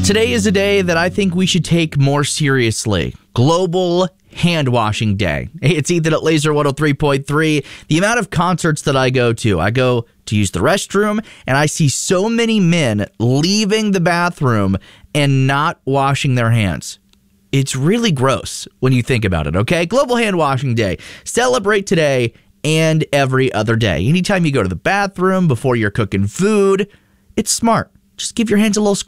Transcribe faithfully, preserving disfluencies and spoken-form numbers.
Today is a day that I think we should take more seriously. Global Hand Washing Day. Hey, it's Ethan at Laser one oh three point three. The amount of concerts that I go to, I go to use the restroom, and I see so many men leaving the bathroom and not washing their hands. It's really gross when you think about it, okay? Global Hand Washing Day. Celebrate today and every other day. Anytime you go to the bathroom, before you're cooking food, it's smart. Just give your hands a little scrub.